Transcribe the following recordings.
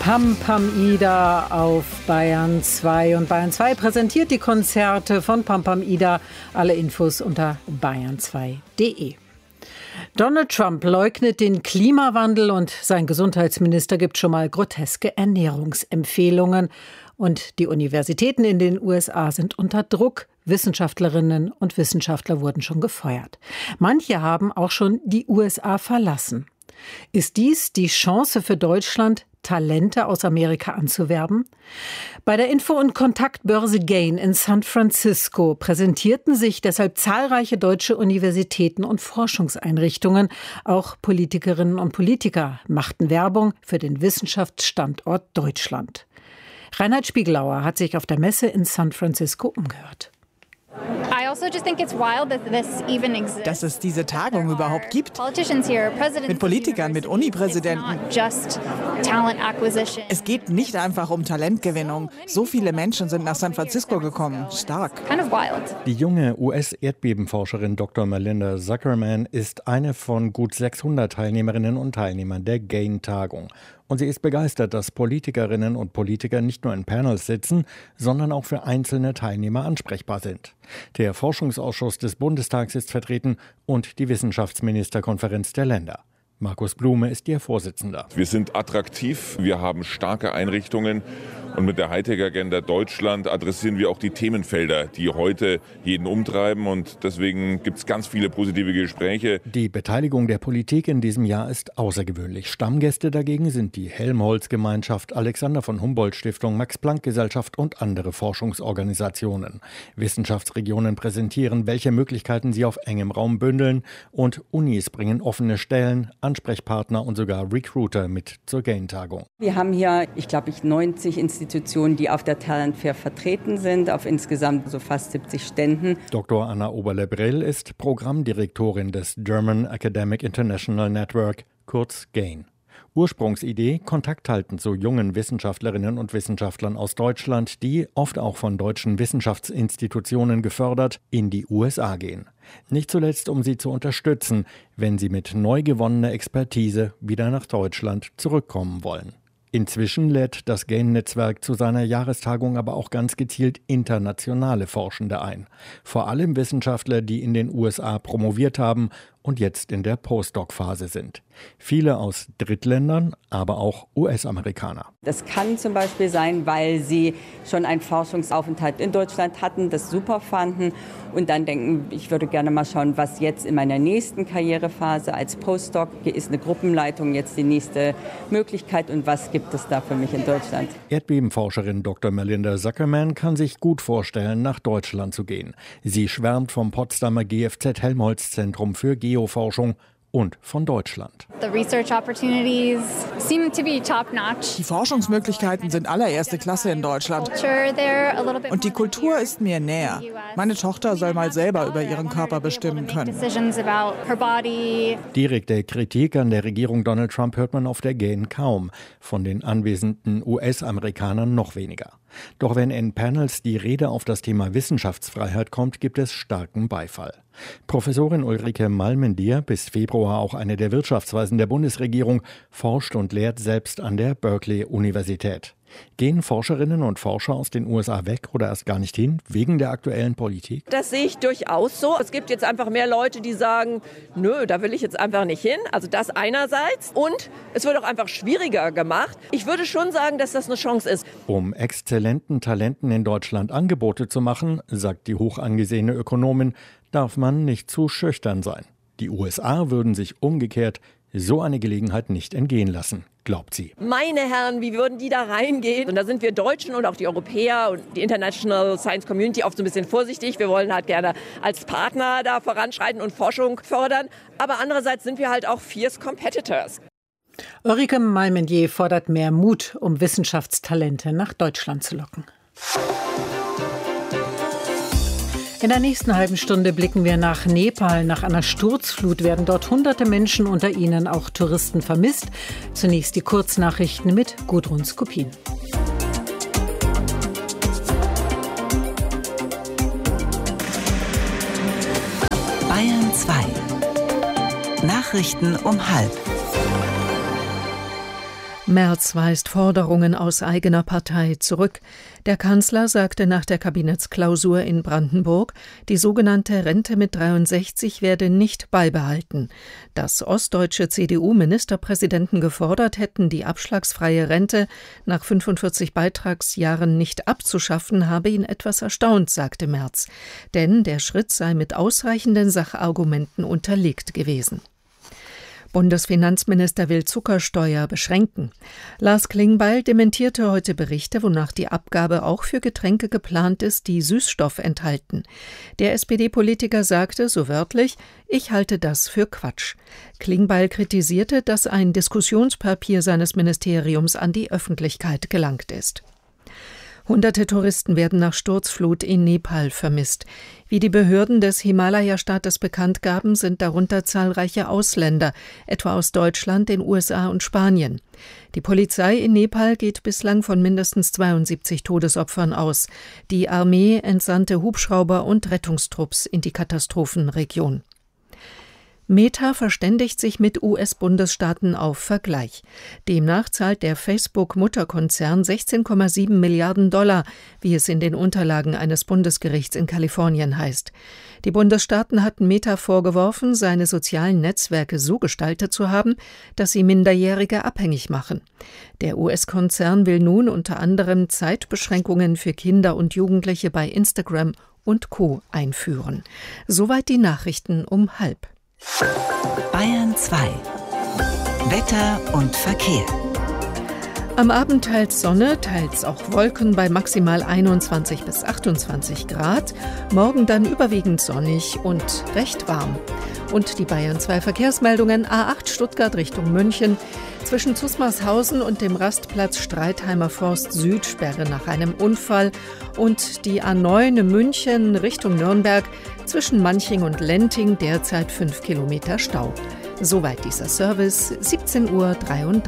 Pam Pam Ida auf Bayern 2. Und Bayern 2 präsentiert die Konzerte von Pam Pam Ida. Alle Infos unter bayern2.de. Donald Trump leugnet den Klimawandel und sein Gesundheitsminister gibt schon mal groteske Ernährungsempfehlungen. Und die Universitäten in den USA sind unter Druck. Wissenschaftlerinnen und Wissenschaftler wurden schon gefeuert. Manche haben auch schon die USA verlassen. Ist dies die Chance für Deutschland, Talente aus Amerika anzuwerben? Bei der Info- und Kontaktbörse GAIN in San Francisco präsentierten sich deshalb zahlreiche deutsche Universitäten und Forschungseinrichtungen. Auch Politikerinnen und Politiker machten Werbung für den Wissenschaftsstandort Deutschland. Reinhard Spiegelauer hat sich auf der Messe in San Francisco umgehört. Dass es diese Tagung überhaupt gibt. Mit Politikern, mit Uni-Präsidenten. Es geht nicht einfach um Talentgewinnung. So viele Menschen sind nach San Francisco gekommen. Stark. Die junge US-Erdbebenforscherin Dr. Melinda Zuckerman ist eine von gut 600 Teilnehmerinnen und Teilnehmern der GAIN-Tagung. Und sie ist begeistert, dass Politikerinnen und Politiker nicht nur in Panels sitzen, sondern auch für einzelne Teilnehmer ansprechbar sind. Der Forschungsausschuss des Bundestags ist vertreten und die Wissenschaftsministerkonferenz der Länder. Markus Blume ist ihr Vorsitzender. Wir sind attraktiv, wir haben starke Einrichtungen und mit der Hightech-Agenda Deutschland adressieren wir auch die Themenfelder, die heute jeden umtreiben und deswegen gibt es ganz viele positive Gespräche. Die Beteiligung der Politik in diesem Jahr ist außergewöhnlich. Stammgäste dagegen sind die Helmholtz-Gemeinschaft, Alexander von Humboldt-Stiftung, Max-Planck-Gesellschaft und andere Forschungsorganisationen. Wissenschaftsregionen präsentieren, welche Möglichkeiten sie auf engem Raum bündeln und Unis bringen offene Stellen, Ansprechpartner und sogar Recruiter mit zur GAIN-Tagung. Wir haben hier, 90 Institutionen, die auf der Talent Fair vertreten sind, auf insgesamt so fast 70 Ständen. Dr. Anna Oberle-Brill ist Programmdirektorin des German Academic International Network, kurz GAIN. Ursprungsidee: Kontakt halten zu jungen Wissenschaftlerinnen und Wissenschaftlern aus Deutschland, die, oft auch von deutschen Wissenschaftsinstitutionen gefördert, in die USA gehen. Nicht zuletzt, um sie zu unterstützen, wenn sie mit neu gewonnener Expertise wieder nach Deutschland zurückkommen wollen. Inzwischen lädt das GAIN-Netzwerk zu seiner Jahrestagung aber auch ganz gezielt internationale Forschende ein. Vor allem Wissenschaftler, die in den USA promoviert haben und jetzt in der Postdoc-Phase sind. Viele aus Drittländern, aber auch US-Amerikaner. Das kann zum Beispiel sein, weil sie schon einen Forschungsaufenthalt in Deutschland hatten, das super fanden und dann denken, ich würde gerne mal schauen, was jetzt in meiner nächsten Karrierephase als Postdoc, hier ist eine Gruppenleitung jetzt die nächste Möglichkeit und was gibt es da für mich in Deutschland. Erdbebenforscherin Dr. Melinda Zuckerman kann sich gut vorstellen, nach Deutschland zu gehen. Sie schwärmt vom Potsdamer GFZ-Helmholtz-Zentrum für Geoforschung und von Deutschland. Die Forschungsmöglichkeiten sind allererste Klasse in Deutschland. Und die Kultur ist mir näher. Meine Tochter soll mal selber über ihren Körper bestimmen können. Direkte Kritik an der Regierung Donald Trump hört man auf der GAIN kaum. Von den anwesenden US-Amerikanern noch weniger. Doch wenn in Panels die Rede auf das Thema Wissenschaftsfreiheit kommt, gibt es starken Beifall. Professorin Ulrike Malmendier, bis Februar auch eine der Wirtschaftsweisen der Bundesregierung, forscht und lehrt selbst an der Berkeley-Universität. Gehen Forscherinnen und Forscher aus den USA weg oder erst gar nicht hin, wegen der aktuellen Politik? Das sehe ich durchaus so. Es gibt jetzt einfach mehr Leute, die sagen, nö, da will ich jetzt einfach nicht hin. Also das einerseits. Und es wird auch einfach schwieriger gemacht. Ich würde schon sagen, dass das eine Chance ist. Um exzellenten Talenten in Deutschland Angebote zu machen, sagt die hoch angesehene Ökonomin, darf man nicht zu schüchtern sein. Die USA würden sich umgekehrt so eine Gelegenheit nicht entgehen lassen, glaubt sie. Meine Herren, wie würden die da reingehen? Und da sind wir Deutschen und auch die Europäer und die International Science Community oft so ein bisschen vorsichtig. Wir wollen halt gerne als Partner da voranschreiten und Forschung fördern. Aber andererseits sind wir halt auch fierce competitors. Ulrike Malmendier fordert mehr Mut, um Wissenschaftstalente nach Deutschland zu locken. In der nächsten halben Stunde blicken wir nach Nepal. Nach einer Sturzflut werden dort hunderte Menschen, unter ihnen auch Touristen, vermisst. Zunächst die Kurznachrichten mit Gudrun Skopin. Bayern 2. Nachrichten um 12:30. Merz weist Forderungen aus eigener Partei zurück. Der Kanzler sagte nach der Kabinettsklausur in Brandenburg, die sogenannte Rente mit 63 werde nicht beibehalten. Dass ostdeutsche CDU-Ministerpräsidenten gefordert hätten, die abschlagsfreie Rente nach 45 Beitragsjahren nicht abzuschaffen, habe ihn etwas erstaunt, sagte Merz. Denn der Schritt sei mit ausreichenden Sachargumenten unterlegt gewesen. Bundesfinanzminister will Zuckersteuer beschränken. Lars Klingbeil dementierte heute Berichte, wonach die Abgabe auch für Getränke geplant ist, die Süßstoff enthalten. Der SPD-Politiker sagte, so wörtlich, ich halte das für Quatsch. Klingbeil kritisierte, dass ein Diskussionspapier seines Ministeriums an die Öffentlichkeit gelangt ist. Hunderte Touristen werden nach Sturzflut in Nepal vermisst. Wie die Behörden des Himalaya-Staates bekannt gaben, sind darunter zahlreiche Ausländer, etwa aus Deutschland, den USA und Spanien. Die Polizei in Nepal geht bislang von mindestens 72 Todesopfern aus. Die Armee entsandte Hubschrauber und Rettungstrupps in die Katastrophenregion. Meta verständigt sich mit US-Bundesstaaten auf Vergleich. Demnach zahlt der Facebook-Mutterkonzern 16,7 Milliarden $, wie es in den Unterlagen eines Bundesgerichts in Kalifornien heißt. Die Bundesstaaten hatten Meta vorgeworfen, seine sozialen Netzwerke so gestaltet zu haben, dass sie Minderjährige abhängig machen. Der US-Konzern will nun unter anderem Zeitbeschränkungen für Kinder und Jugendliche bei Instagram und Co. einführen. Soweit die Nachrichten um 12:30. Bayern 2. Wetter und Verkehr. Am Abend teils Sonne, teils auch Wolken bei maximal 21 bis 28 Grad. Morgen dann überwiegend sonnig und recht warm. Und die Bayern 2 Verkehrsmeldungen: A8 Stuttgart Richtung München. Zwischen Zusmarshausen und dem Rastplatz Streitheimer Forst Süd Sperre nach einem Unfall. Und die A9 München Richtung Nürnberg zwischen Manching und Lenting derzeit 5 Kilometer Stau. Soweit dieser Service, 17:33 Uhr.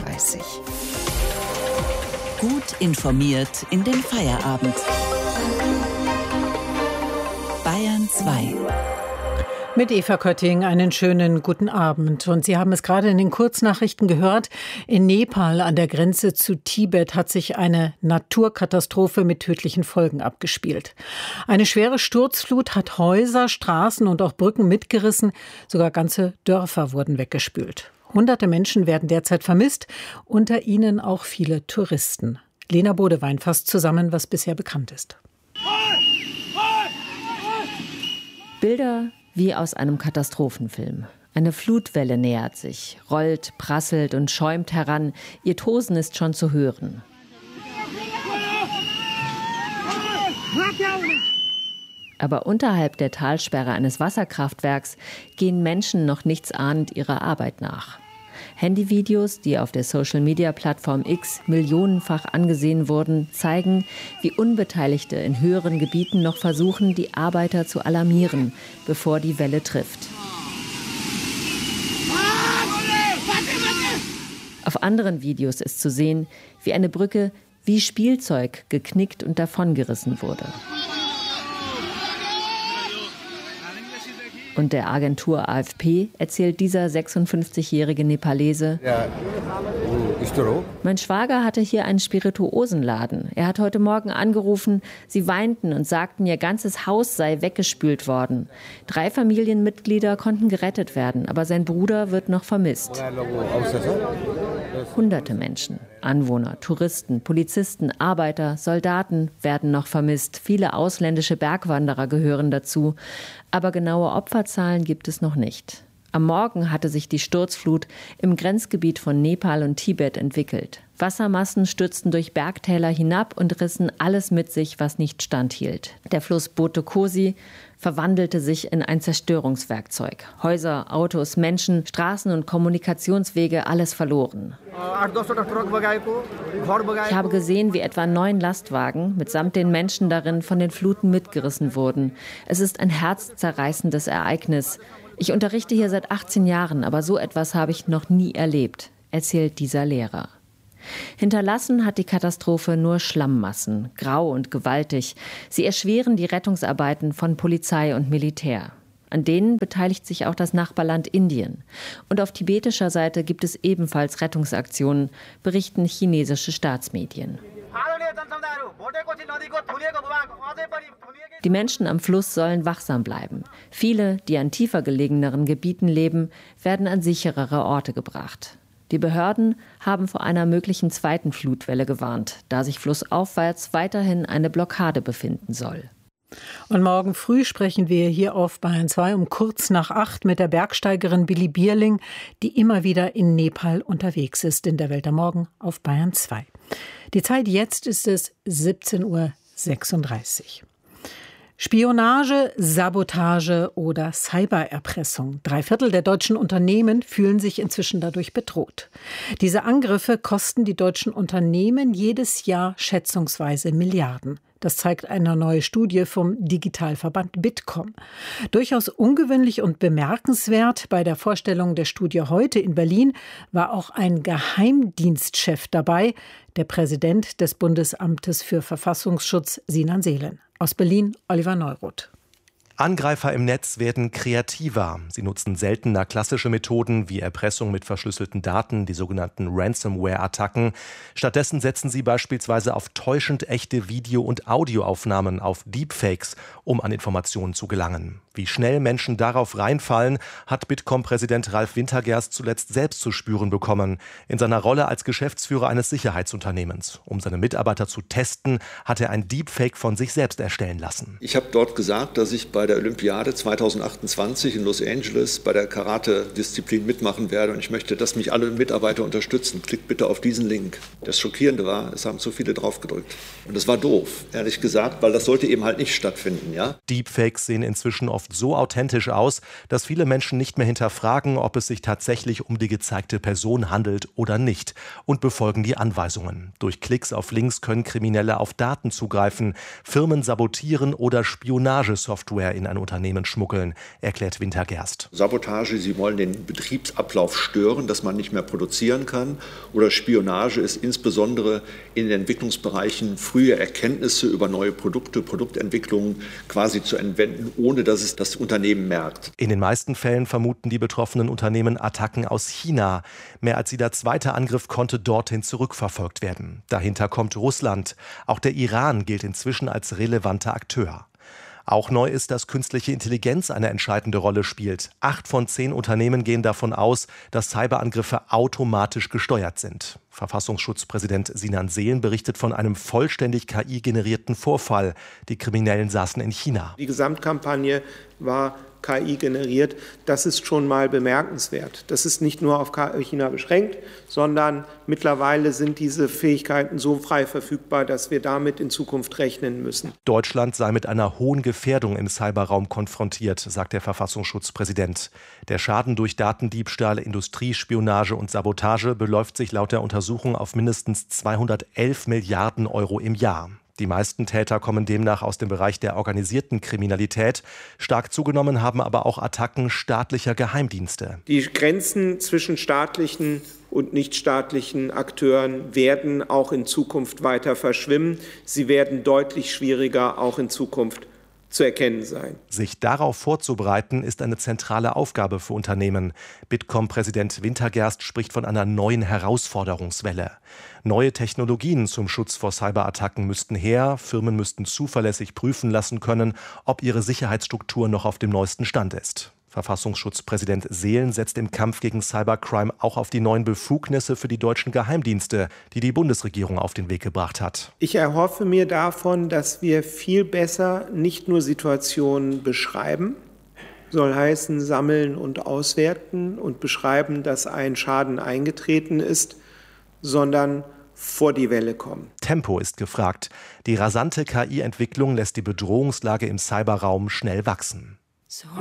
Gut informiert in den Feierabend. Bayern 2. Mit Eva Kötting einen schönen guten Abend. Und Sie haben es gerade in den Kurznachrichten gehört. In Nepal an der Grenze zu Tibet hat sich eine Naturkatastrophe mit tödlichen Folgen abgespielt. Eine schwere Sturzflut hat Häuser, Straßen und auch Brücken mitgerissen. Sogar ganze Dörfer wurden weggespült. Hunderte Menschen werden derzeit vermisst, unter ihnen auch viele Touristen. Lena Bodewein fasst zusammen, was bisher bekannt ist. Bilder wie aus einem Katastrophenfilm. Eine Flutwelle nähert sich, rollt, prasselt und schäumt heran. Ihr Tosen ist schon zu hören. Aber unterhalb der Talsperre eines Wasserkraftwerks gehen Menschen noch nichtsahnend ihrer Arbeit nach. Handyvideos, die auf der Social-Media-Plattform X millionenfach angesehen wurden, zeigen, wie Unbeteiligte in höheren Gebieten noch versuchen, die Arbeiter zu alarmieren, bevor die Welle trifft. Auf anderen Videos ist zu sehen, wie eine Brücke wie Spielzeug geknickt und davongerissen wurde. Und der Agentur AFP erzählt dieser 56-jährige Nepalese: Mein Schwager hatte hier einen Spirituosenladen. Er hat heute Morgen angerufen, sie weinten und sagten, ihr ganzes Haus sei weggespült worden. 3 Familienmitglieder konnten gerettet werden, aber sein Bruder wird noch vermisst. Hunderte Menschen, Anwohner, Touristen, Polizisten, Arbeiter, Soldaten werden noch vermisst. Viele ausländische Bergwanderer gehören dazu. Aber genaue Opferzahlen gibt es noch nicht. Am Morgen hatte sich die Sturzflut im Grenzgebiet von Nepal und Tibet entwickelt. Wassermassen stürzten durch Bergtäler hinab und rissen alles mit sich, was nicht standhielt. Der Fluss Boto Kosi verwandelte sich in ein Zerstörungswerkzeug. Häuser, Autos, Menschen, Straßen und Kommunikationswege, alles verloren. Ich habe gesehen, wie etwa 9 Lastwagen mitsamt den Menschen darin von den Fluten mitgerissen wurden. Es ist ein herzzerreißendes Ereignis. Ich unterrichte hier seit 18 Jahren, aber so etwas habe ich noch nie erlebt, erzählt dieser Lehrer. Hinterlassen hat die Katastrophe nur Schlammmassen, grau und gewaltig. Sie erschweren die Rettungsarbeiten von Polizei und Militär. An denen beteiligt sich auch das Nachbarland Indien. Und auf tibetischer Seite gibt es ebenfalls Rettungsaktionen, berichten chinesische Staatsmedien. Die Menschen am Fluss sollen wachsam bleiben. Viele, die an tiefer gelegeneren Gebieten leben, werden an sicherere Orte gebracht. Die Behörden haben vor einer möglichen zweiten Flutwelle gewarnt, da sich flussaufwärts weiterhin eine Blockade befinden soll. Und morgen früh sprechen wir hier auf Bayern 2 um kurz nach 8 mit der Bergsteigerin Billy Bierling, die immer wieder in Nepal unterwegs ist in der Welt am Morgen auf Bayern 2. Die Zeit jetzt ist es 17:36 Uhr. Spionage, Sabotage oder Cybererpressung. 3/4 der deutschen Unternehmen fühlen sich inzwischen dadurch bedroht. Diese Angriffe kosten die deutschen Unternehmen jedes Jahr schätzungsweise Milliarden. Das zeigt eine neue Studie vom Digitalverband Bitkom. Durchaus ungewöhnlich und bemerkenswert bei der Vorstellung der Studie heute in Berlin war auch ein Geheimdienstchef dabei, der Präsident des Bundesamtes für Verfassungsschutz, Sinan Seelen. Aus Berlin, Oliver Neuroth. Angreifer im Netz werden kreativer. Sie nutzen seltener klassische Methoden wie Erpressung mit verschlüsselten Daten, die sogenannten Ransomware-Attacken. Stattdessen setzen sie beispielsweise auf täuschend echte Video- und Audioaufnahmen, auf Deepfakes, um an Informationen zu gelangen. Wie schnell Menschen darauf reinfallen, hat Bitkom-Präsident Ralf Wintergerst zuletzt selbst zu spüren bekommen. In seiner Rolle als Geschäftsführer eines Sicherheitsunternehmens. Um seine Mitarbeiter zu testen, hat er ein Deepfake von sich selbst erstellen lassen. Ich habe dort gesagt, dass ich bei der Olympiade 2028 in Los Angeles bei der Karate-Disziplin mitmachen werde und ich möchte, dass mich alle Mitarbeiter unterstützen. Klickt bitte auf diesen Link. Das Schockierende war, es haben zu viele drauf gedrückt. Und das war doof, ehrlich gesagt, weil das sollte eben halt nicht stattfinden, ja? Deepfakes sehen inzwischen oft so authentisch aus, dass viele Menschen nicht mehr hinterfragen, ob es sich tatsächlich um die gezeigte Person handelt oder nicht und befolgen die Anweisungen. Durch Klicks auf Links können Kriminelle auf Daten zugreifen, Firmen sabotieren oder Spionagesoftware in ein Unternehmen schmuggeln, erklärt Wintergerst. Sabotage, sie wollen den Betriebsablauf stören, dass man nicht mehr produzieren kann. Oder Spionage ist insbesondere in den Entwicklungsbereichen frühe Erkenntnisse über neue Produkte, Produktentwicklungen quasi zu entwenden, ohne dass es das Unternehmen merkt. In den meisten Fällen vermuten die betroffenen Unternehmen Attacken aus China. Mehr als jeder zweite Angriff konnte dorthin zurückverfolgt werden. Dahinter kommt Russland. Auch der Iran gilt inzwischen als relevanter Akteur. Auch neu ist, dass künstliche Intelligenz eine entscheidende Rolle spielt. 8 von 10 Unternehmen gehen davon aus, dass Cyberangriffe automatisch gesteuert sind. Verfassungsschutzpräsident Sinan Seelen berichtet von einem vollständig KI-generierten Vorfall. Die Kriminellen saßen in China. Die Gesamtkampagne war KI generiert. Das ist schon mal bemerkenswert. Das ist nicht nur auf China beschränkt, sondern mittlerweile sind diese Fähigkeiten so frei verfügbar, dass wir damit in Zukunft rechnen müssen. Deutschland sei mit einer hohen Gefährdung im Cyberraum konfrontiert, sagt der Verfassungsschutzpräsident. Der Schaden durch Datendiebstahl, Industriespionage und Sabotage beläuft sich laut der Untersuchung auf mindestens 211 Milliarden Euro im Jahr. Die meisten Täter kommen demnach aus dem Bereich der organisierten Kriminalität. Stark zugenommen haben aber auch Attacken staatlicher Geheimdienste. Die Grenzen zwischen staatlichen und nichtstaatlichen Akteuren werden auch in Zukunft weiter verschwimmen. Sie werden deutlich schwieriger auch in Zukunft zu erkennen sein. Sich darauf vorzubereiten, ist eine zentrale Aufgabe für Unternehmen. Bitkom-Präsident Wintergerst spricht von einer neuen Herausforderungswelle. Neue Technologien zum Schutz vor Cyberattacken müssten her. Firmen müssten zuverlässig prüfen lassen können, ob ihre Sicherheitsstruktur noch auf dem neuesten Stand ist. Verfassungsschutzpräsident Seelen setzt im Kampf gegen Cybercrime auch auf die neuen Befugnisse für die deutschen Geheimdienste, die die Bundesregierung auf den Weg gebracht hat. Ich erhoffe mir davon, dass wir viel besser nicht nur Situationen beschreiben, soll heißen sammeln und auswerten und beschreiben, dass ein Schaden eingetreten ist, sondern vor die Welle kommen. Tempo ist gefragt. Die rasante KI-Entwicklung lässt die Bedrohungslage im Cyberraum schnell wachsen.